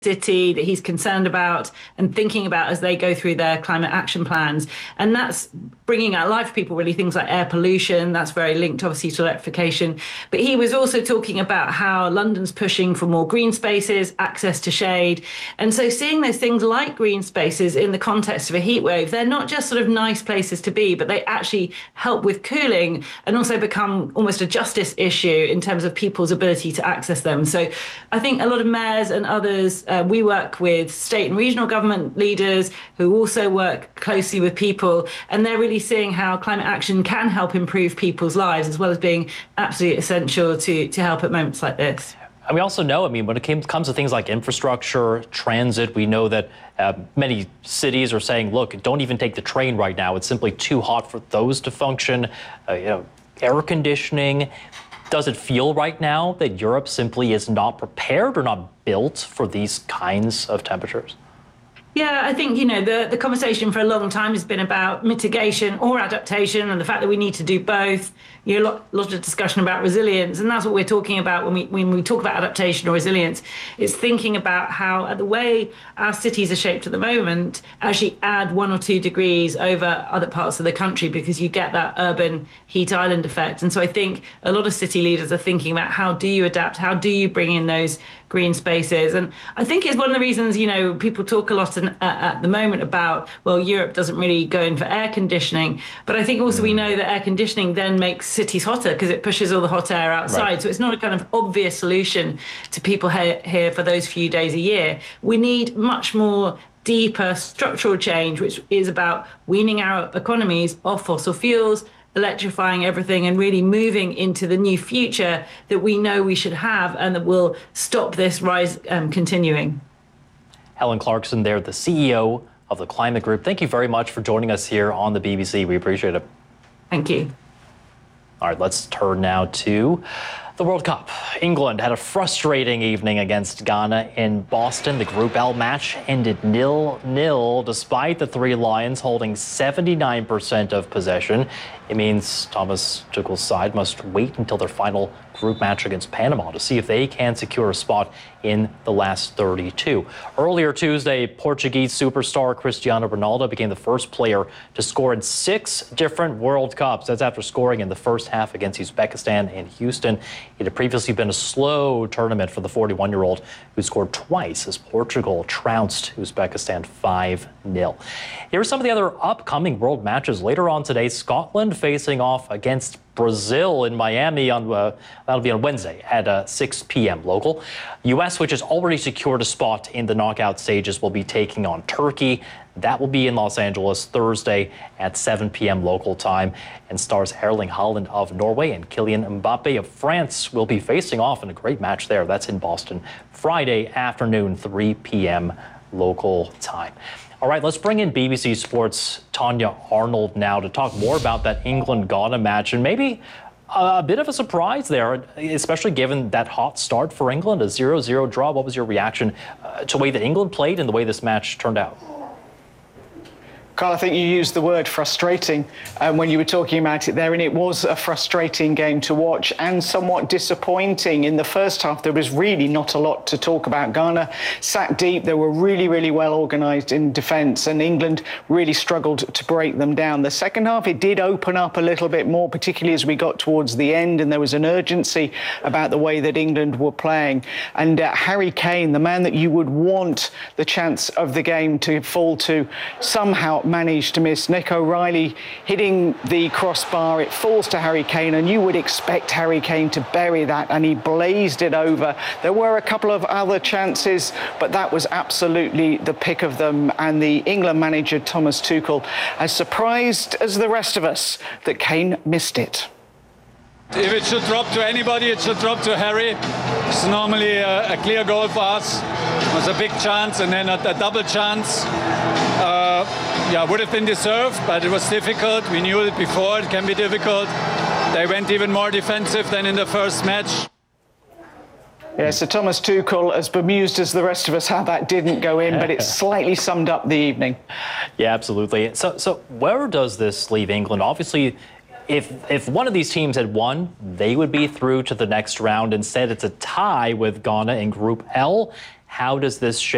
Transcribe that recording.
city that he's concerned about and thinking about as they go through their climate action plans. And that's bringing out life for people, really, things like air pollution. That's very linked, obviously, to electrification. But he was also talking about how London's pushing for more green spaces, access to shade. And so seeing those things like green spaces in the context of a heat wave, they're not just sort of nice places to be, but they actually help with cooling and also become almost a justice issue in terms of people's ability to access them. So I think a lot of mayors and others, we work with state and regional government leaders who also work closely with people, and they're really seeing how climate action can help improve people's lives, as well as being absolutely essential to help at moments like this. And we also know, when it comes to things like infrastructure, transit, we know that many cities are saying, look, don't even take the train right now. It's simply too hot for those to function. Air conditioning. Does it feel right now that Europe simply is not prepared or not built for these kinds of temperatures? Yeah, I think, the conversation for a long time has been about mitigation or adaptation and the fact that we need to do both. A lot of discussion about resilience, and that's what we're talking about when we talk about adaptation or resilience. It's thinking about how the way our cities are shaped at the moment actually add 1 or 2 degrees over other parts of the country, because you get that urban heat island effect. And so I think a lot of city leaders are thinking about how do you adapt, how do you bring in those green spaces. And I think it's one of the reasons, people talk a lot at the moment about, well, Europe doesn't really go in for air conditioning. But I think also we know that air conditioning then makes cities hotter because it pushes all the hot air outside. Right. So it's not a kind of obvious solution to people here for those few days a year. We need much more deeper structural change, which is about weaning our economies off fossil fuels, electrifying everything, and really moving into the new future that we know we should have and that will stop this rise continuing. Helen Clarkson there, the CEO of the Climate Group. Thank you very much for joining us here on the BBC. We appreciate it. Thank you. All right, let's turn now to the World Cup. England had a frustrating evening against Ghana in Boston. The Group L match ended 0-0 despite the Three Lions holding 79% of possession. It means Thomas Tuchel's side must wait until their final group match against Panama to see if they can secure a spot in the last 32. Earlier Tuesday, Portuguese superstar Cristiano Ronaldo became the first player to score in 6 different World Cups. That's after scoring in the first half against Uzbekistan in Houston. It had previously been a slow tournament for the 41-year-old who scored twice as Portugal trounced Uzbekistan 5-0. Here are some of the other upcoming world matches. Later on today, Scotland facing off against Brazil in Miami that'll be on Wednesday at 6 p.m. local. U.S., which has already secured a spot in the knockout stages, will be taking on Turkey. That will be in Los Angeles Thursday at 7 p.m. local time. And stars Erling Haaland of Norway and Kylian Mbappe of France will be facing off in a great match there. That's in Boston Friday afternoon, 3 p.m. local time. All right, let's bring in BBC Sports' Tanya Arnold now to talk more about that England-Ghana match, and maybe a bit of a surprise there, especially given that hot start for England, a 0-0 draw. What was your reaction to the way that England played and the way this match turned out? Carl, I think you used the word frustrating when you were talking about it there, and it was a frustrating game to watch and somewhat disappointing. In the first half, there was really not a lot to talk about. Ghana sat deep. They were really, really well organised in defence, and England really struggled to break them down. The second half, it did open up a little bit more, particularly as we got towards the end, and there was an urgency about the way that England were playing. And Harry Kane, the man that you would want the chance of the game to fall to, somehow managed to miss. Nick O'Reilly hitting the crossbar. It falls to Harry Kane, and you would expect Harry Kane to bury that, and he blazed it over. There were a couple of other chances, but that was absolutely the pick of them. And the England manager, Thomas Tuchel, as surprised as the rest of us that Kane missed it. If it should drop to anybody, it should drop to Harry. It's normally a clear goal for us. It was a big chance and then a double chance. Would have been deserved, but it was difficult. We knew it before. It can be difficult. They went even more defensive than in the first match. Yeah, so Thomas Tuchel, as bemused as the rest of us how that didn't go in, but it slightly summed up the evening. Yeah, absolutely. So where does this leave England? Obviously, if one of these teams had won, they would be through to the next round. Instead, it's a tie with Ghana in Group L. How does this shape